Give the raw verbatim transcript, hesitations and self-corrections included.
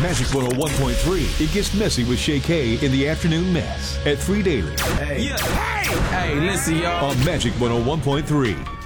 Magic one oh one point three. It gets messy with Shay K in the afternoon mess at three daily. Hey. Yeah. Hey! Hey, listen, y'all. On Magic one oh one point three.